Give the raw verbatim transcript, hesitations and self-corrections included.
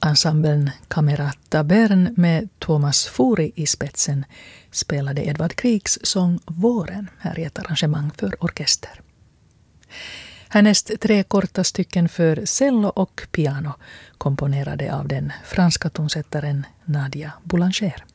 Ensemblen Camerata Bern med Thomas Furi i spetsen spelade Edvard Griegs sång Våren här i ett arrangemang för orkester. Härnäst tre korta stycken för cello och piano komponerade av den franska tonsättaren Nadia Boulanger.